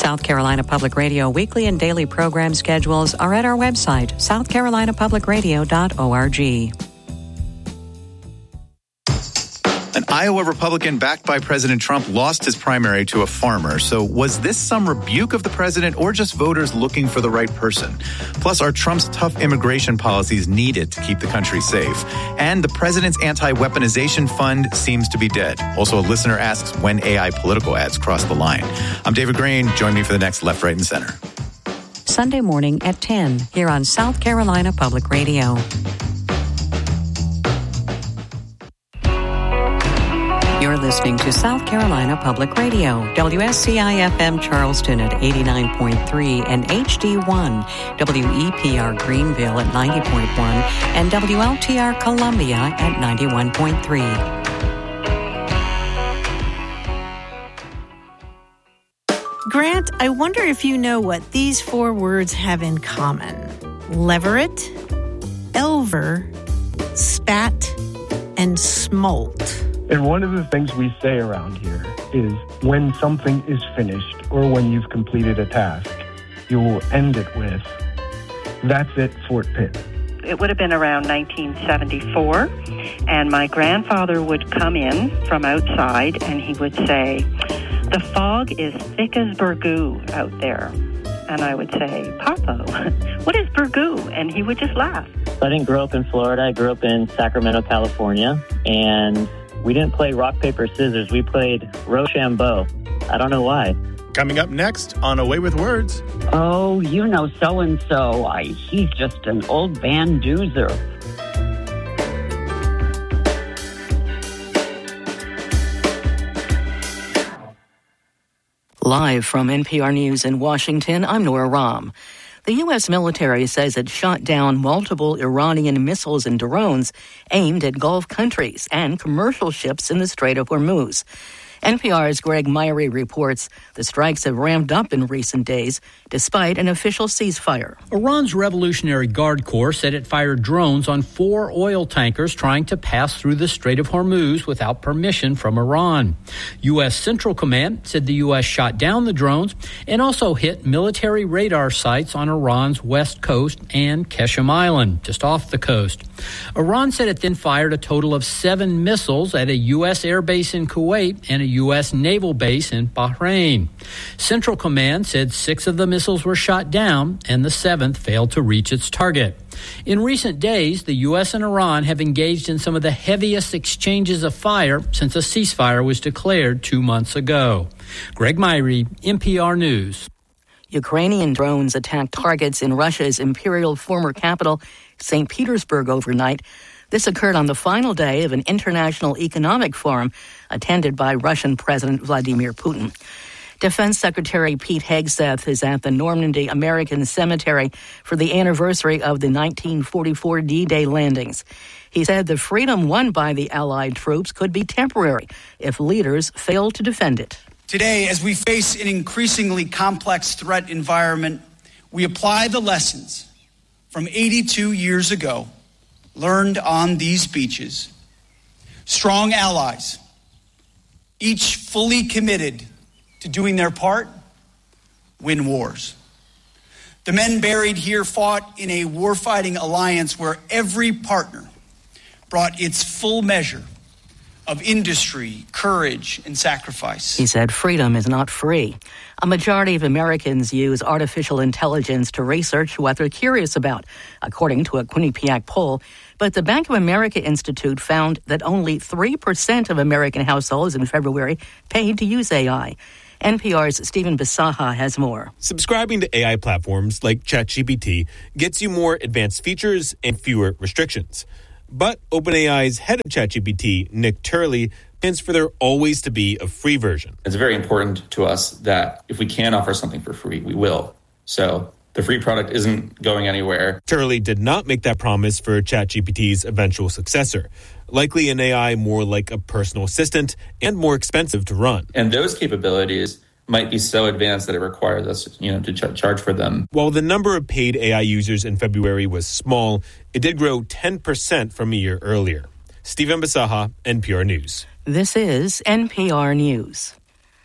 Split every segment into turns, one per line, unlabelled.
South Carolina Public Radio weekly and daily program schedules are at our website, southcarolinapublicradio.org.
An Iowa Republican backed by President Trump lost his primary to a farmer. So was this some rebuke of the president or just voters looking for the right person? Plus, are Trump's tough immigration policies needed to keep the country safe? And the president's anti-weaponization fund seems to be dead. Also, a listener asks when AI political ads cross the line. I'm David Green. Join me for the next Left, Right, and Center.
Sunday morning at 10 here on South Carolina Public Radio. You're listening to South Carolina Public Radio, WSCI-FM Charleston at 89.3 and HD1, WEPR Greenville at 90.1 and WLTR Columbia at 91.3.
Grant, I wonder if you know what these four words have in common. Leveret, Elver, Spat, and Smolt.
And one of the things we say around here is when something is finished or when you've completed a task, you will end it with, "That's it, Fort Pitt."
It would have been around 1974, and my grandfather would come in from outside and he would say, "The fog is thick as burgoo out there." And I would say, "Papa, what is burgoo?" And he would just laugh.
I didn't grow up in Florida. I grew up in Sacramento, California, and we didn't play rock, paper, scissors. We played Rochambeau. I don't know why.
Coming up next on Away with Words.
Oh, you know so-and-so. He's just an old bandoozer.
Live from NPR News in Washington, I'm Nora Rahm. The U.S. military says it shot down multiple Iranian missiles and drones aimed at Gulf countries and commercial ships in the Strait of Hormuz. NPR's Greg Myrie reports the strikes have ramped up in recent days, despite an official ceasefire.
Iran's Revolutionary Guard Corps said it fired drones on 4 oil tankers trying to pass through the Strait of Hormuz without permission from Iran. U.S. Central Command said the U.S. shot down the drones and also hit military radar sites on Iran's west coast and Qeshm Island, just off the coast. Iran said it then fired a total of 7 missiles at a U.S. air base in Kuwait and a U.S. naval base in Bahrain. Central Command said 6 of the missiles were shot down and the 7th failed to reach its target. In recent days, the U.S. and Iran have engaged in some of the heaviest exchanges of fire since a ceasefire was declared 2 months ago. Greg Myrie, NPR News.
Ukrainian drones attacked targets in Russia's imperial former capital, St. Petersburg, overnight. This occurred on the final day of an international economic forum attended by Russian President Vladimir Putin. Defense Secretary Pete Hegseth is at the Normandy American Cemetery for the anniversary of the 1944 D-Day landings. He said the freedom won by the Allied troops could be temporary if leaders fail to defend it.
Today, as we face an increasingly complex threat environment, we apply the lessons from 82 years ago learned on these beaches. Strong allies, each fully committed to doing their part, win wars. The men buried here fought in a warfighting alliance where every partner brought its full measure of industry, courage, and sacrifice.
He said freedom is not free. A majority of Americans use artificial intelligence to research what they're curious about, according to a Quinnipiac poll. But the Bank of America Institute found that only 3% of American households in February paid to use AI. NPR's Stephen Bisaha has more.
Subscribing to AI platforms like ChatGPT gets you more advanced features and fewer restrictions. But OpenAI's head of ChatGPT, Nick Turley, plans for there always to be a free version.
It's very important to us that if we can offer something for free, we will. So the free product isn't going anywhere.
Turley did not make that promise for ChatGPT's eventual successor, likely an AI more like a personal assistant and more expensive to run.
And those capabilities might be so advanced that it requires us, to charge for them.
While the number of paid AI users in February was small, it did grow 10% from a year earlier. Stephen Bisaha, NPR News.
This is NPR News.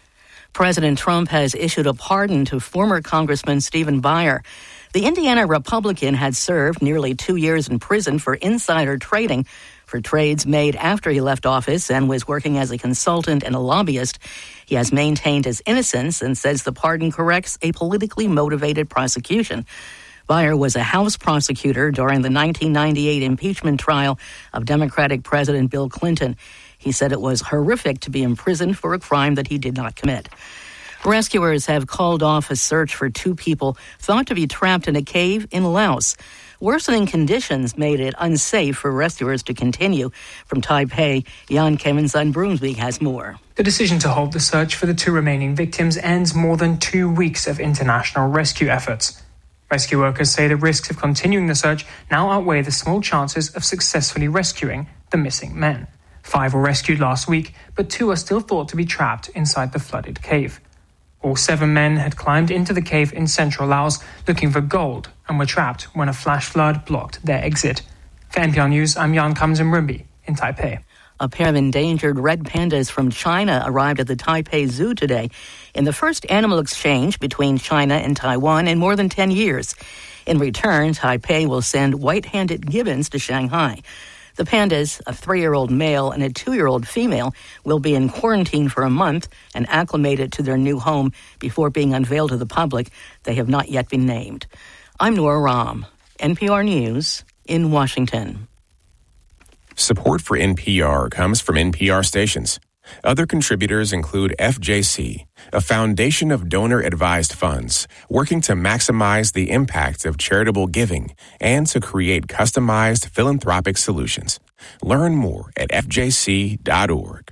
President Trump has issued a pardon to former Congressman Stephen Buyer. The Indiana Republican had served nearly 2 years in prison for insider trading for trades made after he left office and was working as a consultant and a lobbyist. He has maintained his innocence and says the pardon corrects a politically motivated prosecution. Buyer was a House prosecutor during the 1998 impeachment trial of Democratic President Bill Clinton. He said it was horrific to be imprisoned for a crime that he did not commit. Rescuers have called off a search for 2 people thought to be trapped in a cave in Laos. Worsening conditions made it unsafe for rescuers to continue. From Taipei, Jan Kevinson Brunsvik has more.
The decision to halt the search for the 2 remaining victims ends more than 2 weeks of international rescue efforts. Rescue workers say the risks of continuing the search now outweigh the small chances of successfully rescuing the missing men. 5 were rescued last week, but 2 are still thought to be trapped inside the flooded cave. All 7 men had climbed into the cave in central Laos looking for gold and were trapped when a flash flood blocked their exit. For NPR News, I'm Jan Kamzin-Rumbi in Taipei.
A pair of endangered red pandas from China arrived at the Taipei Zoo today in the first animal exchange between China and Taiwan in more than 10 years. In return, Taipei will send white-handed gibbons to Shanghai. The pandas, a 3-year-old male and a 2-year-old female, will be in quarantine for a month and acclimated to their new home before being unveiled to the public. They have not yet been named. I'm Nora Rahm, NPR News in Washington.
Support for NPR comes from NPR stations. Other contributors include FJC, a foundation of donor-advised funds working to maximize the impact of charitable giving and to create customized philanthropic solutions. Learn more at fjc.org.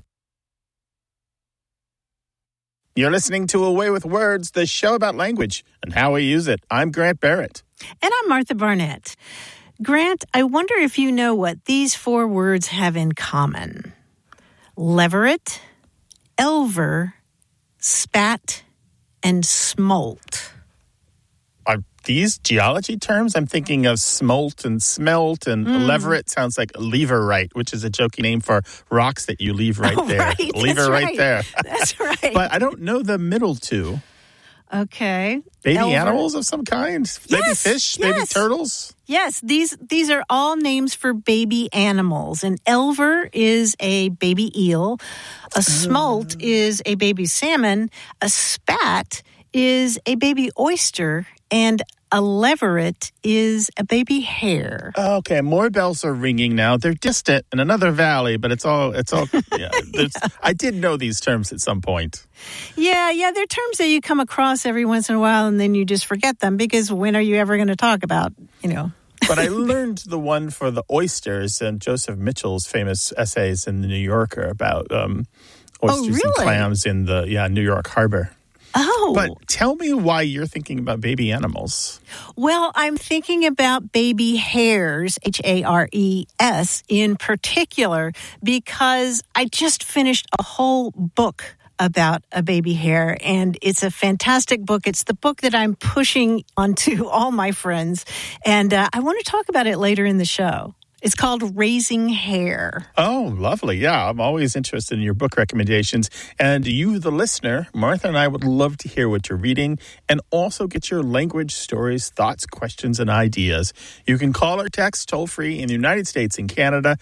You're listening to Away with Words, the show about language and how we use it. I'm Grant Barrett.
And I'm Martha Barnett. Grant, I wonder if you know what these 4 words have in common. Leveret, elver, spat, and smolt.
Are these geology terms? I'm thinking of smolt and smelt, and leveret sounds like leverite, which is a jokey name for rocks that you leave right there.
Right,
leave it right there.
That's right.
But I don't know the middle 2.
Okay.
Baby
Elver.
Animals of some kind? Baby fish?
Yes.
Baby turtles?
Yes, these are all names for baby animals. An elver is a baby eel. A smolt is a baby salmon. A spat is a baby oyster. And a leveret is a baby hare.
Okay, more bells are ringing now. They're distant in another valley, but it's all. Yeah, I did know these terms at some point.
Yeah, they're terms that you come across every once in a while, and then you just forget them because when are you ever going to talk about,
But I learned the one for the oysters and Joseph Mitchell's famous essays in the New Yorker about oysters and clams in the New York Harbor.
Oh.
But tell me why you're thinking about baby animals.
Well, I'm thinking about baby hares, Hares, in particular, because I just finished a whole book about a baby hare, and it's a fantastic book. It's the book that I'm pushing onto all my friends, and I want to talk about it later in the show. It's called Raising Hare.
Oh, lovely. Yeah, I'm always interested in your book recommendations. And you, the listener, Martha and I would love to hear what you're reading and also get your language, stories, thoughts, questions, and ideas. You can call or text toll-free in the United States and Canada,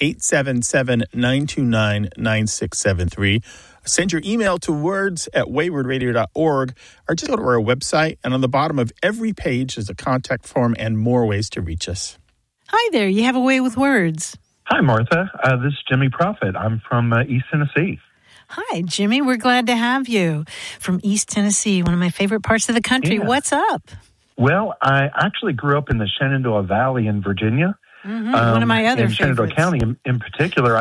877-929-9673. Send your email to words@waywardradio.org or just go to our website. And on the bottom of every page is a contact form and more ways to reach us.
Hi there. You have a way with words.
Hi, Martha. This is Jimmy Prophet. I'm from East Tennessee.
Hi, Jimmy. We're glad to have you from East Tennessee, one of my favorite parts of the country.
Yeah.
What's up?
Well, I actually grew up in the Shenandoah Valley in Virginia.
One of my other
in Shenandoah
favorites.
County in particular.